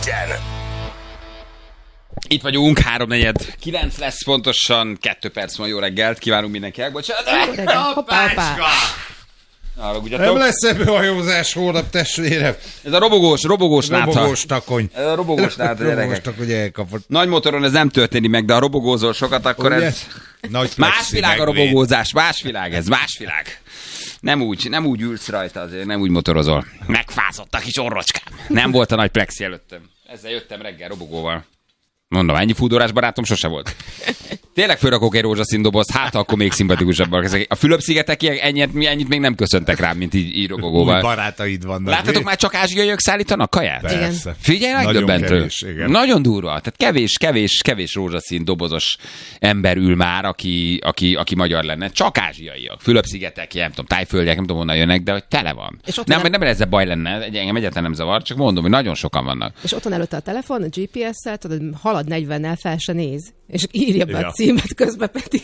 Itt vagyunk, 8:49 lesz pontosan, 2 perc van, jó reggelt, kívánunk mindenkinek, bocsánat. Jó reggelt, hoppá. Nem lesz ebből hajózás hónap, testvérem. Ez a robogós nátha. Robogós takony. Ez a robogós nátha, Robogós takony elkapott. Nagy motoron ez nem történik meg, de ha robogózol sokat, akkor ugye? ez... Nagy Más világ a robogózás, más világ ez, más világ. Nem úgy ülsz rajta azért, nem úgy motorozol. Megfázott a kis orrocskám. Nem volt a nagy plexi előttem. Ezzel jöttem reggel robogóval. Mondom, ennyi fúdórás barátom sose volt. Tényleg fölrakok egy rózsaszín dobozt, hát akkor még szimpatikusabbak ezek. A Fülöp-szigetekiek ennyit még nem köszöntek rám, mint így robogóval. Új barátaid vannak. Láttatok már csak ázsiaiak szállítanak kaját? Persze. Figyelj, megdöbbentő. Nagyon durva. Tehát kevés rózsaszín dobozos ember ül már, aki magyar lenne. Csak ázsiaiak. Fülöp-szigetek, nem tudom, tájföldiek, nem tudom honnan jönnek, de hogy tele van. Nem ezzel baj lenne, engem egyáltalán nem zavar, csak mondom, hogy nagyon sokan vannak. És ott van előtte a telefon, a GPS-szel, tudod, halad 40-nel, fel se néz. És írja be a címet, közben pedig.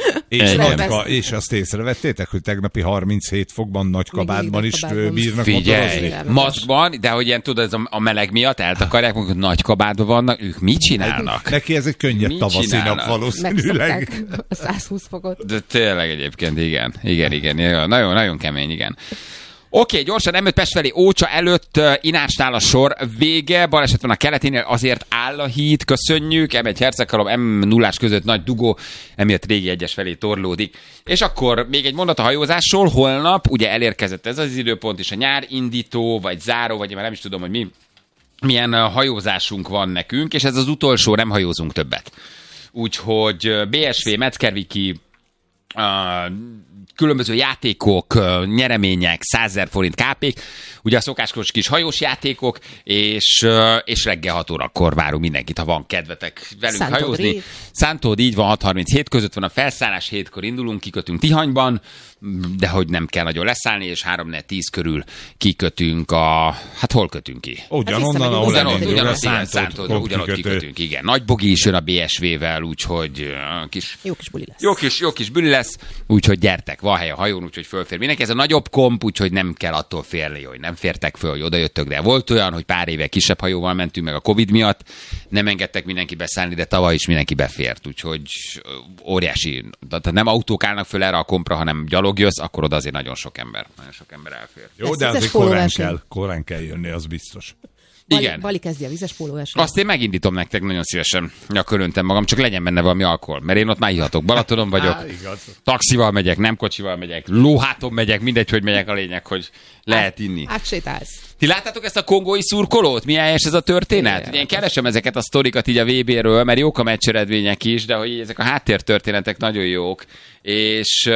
És azt észrevettétek, hogy tegnapi 37 fokban Nagykabátban is bírnak motorozni? Maszkban, de hogy ilyen tudod, ez a meleg miatt eltakarják, hogy Nagykabátban vannak, ők mit csinálnak? Neki ez egy könnyed tavaszi nap valószínűleg. Megszokták a 120 fokot. De tényleg egyébként, igen. Nagyon, nagyon kemény, igen. Oké, gyorsan M5 Pest felé Ócsa előtt Inásnál a sor vége, baleset van a keleténél, azért áll a híd, köszönjük, M1 Herceghalom, M0-ás között nagy dugó, emiatt régi egyes felé torlódik. És akkor még egy mondat a hajózásról, holnap ugye elérkezett ez az időpont is, a nyár indító, vagy záró, vagy már nem is tudom, hogy milyen hajózásunk van nekünk, és ez az utolsó, nem hajózunk többet. Úgyhogy BSV, Metzgerviki, különböző játékok, nyeremények, 100 000 forint KP-k, ugye a szokáskos kis hajós játékok, és reggel 6 órakor várunk mindenkit, ha van kedvetek velünk hajózni. Szántód, így van, 6:37 között van a felszállás, 7-kor indulunk, kikötünk Tihanyban, de hogy nem kell nagyon leszállni, és 3-4-10 körül kikötünk hát hol kötünk ki? Ugyanonnan, ahol elindul Szántódra, ugyanott kikötünk, igen. Nagy bogi is jön a BSV-vel, úgyhogy jó kis buli lesz. Jó kis buli lesz, úgyhogy gyertek, van hely a hajón, úgyhogy fölfér mindenki. Ez a nagyobb komp, úgyhogy nem kell attól félni, hogy nem fértek föl, hogy odajöttök, de volt olyan, hogy pár éve kisebb hajóval mentünk meg a Covid miatt, nem engedtek mindenki beszállni, de tavaly is mindenki befért, úgyhogy óriási, tehát nem autók állnak föl erre a kompra, hanem gyalog jössz, akkor oda azért nagyon sok ember elfér. Jó, de azért korán kell jönni, az biztos. Igen. Bali kezdi a vizes pólóversenyt. Azt én megindítom nektek nagyon szívesen, nyaköröntem magam, csak legyen benne valami alkohol, mert én ott már ihatok. Balatonon vagyok, taxival megyek, nem kocsival megyek, lóháton megyek, mindegy, hogy megyek, a lényeg, hogy lehet inni. Átsétálsz. Ti láttátok ezt a kongói szurkolót? Milyen helyes ez a történet? Ugye én keresem ezeket a sztorikat így a VB-ről, mert jók a meccseredmények is, de hogy ezek a háttértörténetek nagyon jók. És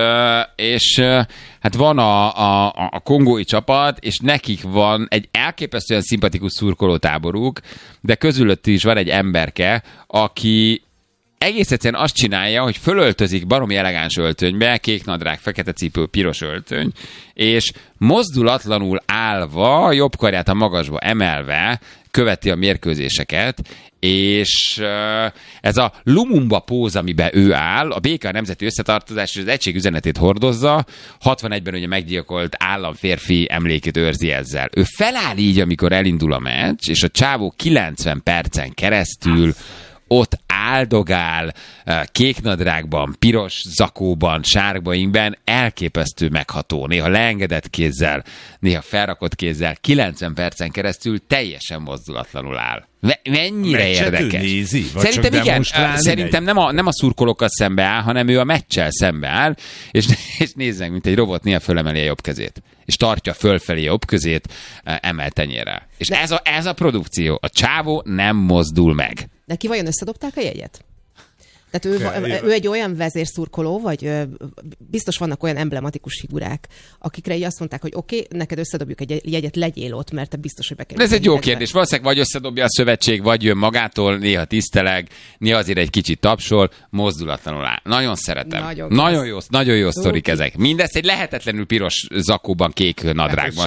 hát van a kongói csapat, és nekik van egy elképesztően szimpatikus szurkolótáboruk, de közülött is van egy emberke, aki egész egyszerűen azt csinálja, hogy fölöltözik baromi elegáns öltönybe, kék nadrág, fekete cipő, piros öltöny, és mozdulatlanul állva, jobb karját a magasba emelve követi a mérkőzéseket, és ez a Lumumba póz, amiben ő áll, a béke, a nemzeti összetartozás és az egység üzenetét hordozza, 61-ben ugye meggyilkolt államférfi emlékét őrzi ezzel. Ő feláll így, amikor elindul a meccs, és a csávó 90 percen keresztül ott áldogál, kéknadrágban, piros zakóban, sárga ingben, elképesztő megható, néha leengedett kézzel, néha felrakott kézzel, 90 percen keresztül teljesen mozdulatlanul áll. Mennyire érdekes. Nézi, szerintem igen, szerintem nem a szurkolókkal szembe áll, hanem ő a meccsel szembe áll, és nézzek, mint egy robot, néha fölemeli a jobb kezét. És tartja fölfelé jobb közét emeltenyére. És ez a produkció. A csávó nem mozdul meg. Neki vajon összedobták a jegyet? Tehát ő egy olyan vezérszurkoló, vagy biztos vannak olyan emblematikus figurák, akikre így azt mondták, hogy oké, neked összedobjuk egy jegyet, legyél ott, mert te biztos, hogy bekerülsz. Ez egy jó kérdés. Valószínűleg vagy összedobja a szövetség, vagy jön magától, néha tiszteleg, néha azért egy kicsit tapsol, mozdulatlanul áll. Nagyon szeretem. Nagyon jó sztorik ezek. Mindezt egy lehetetlenül piros zakóban, kék nadrágban,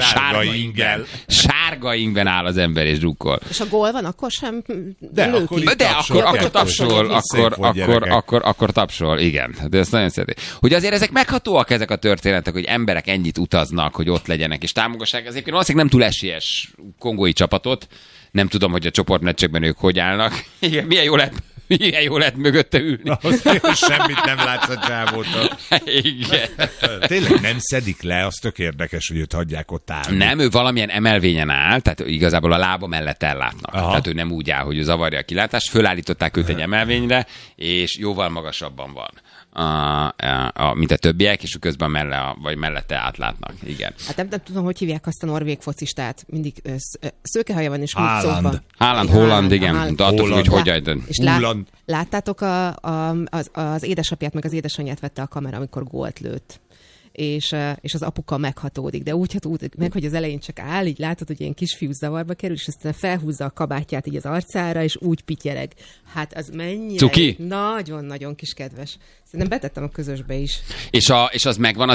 sárga ingben áll az ember és drukkol. És a gól van, akkor sem akkor tapsol, akkor tapsol, igen. De ezt nagyon szereti. Hogy azért ezek meghatóak ezek a történetek, hogy emberek ennyit utaznak, hogy ott legyenek és támogassák. Ezért valószínűleg nem túl esélyes kongói csapatot. Nem tudom, hogy a csoportmeccsekben ők hogy állnak. Igen, milyen jó lehet mögötte ülni. Semmit nem látsz a csávótól. Igen. Tényleg nem szedik le, az tök érdekes, hogy őt hagyják ott állni. Nem, ő valamilyen emelvényen áll, tehát igazából a lába mellett ellátnak. Aha. Tehát ő nem úgy áll, hogy ő zavarja a kilátást. Fölállították őt egy emelvényre, és jóval magasabban van, mint a többiek, és közben mellette átlátnak. Igen. Hát nem tudom, hogy hívják azt a norvég focistát. Mindig szőkehaja van, és Haaland, Holland, igen. De attól, hogy és láttátok, az édesapját meg az édesanyját vette a kamera, amikor gólt lőtt. És az apuka meghatódik, de úgy hatódik meg, hogy az elején csak áll, így látod, hogy ilyen kisfiú zavarba kerül, és aztán felhúzza a kabátját így az arcára, és úgy pityereg. Hát az mennyire... Cuki? Nagyon-nagyon kis kedves. Szerintem betettem a közösbe is. És az megvan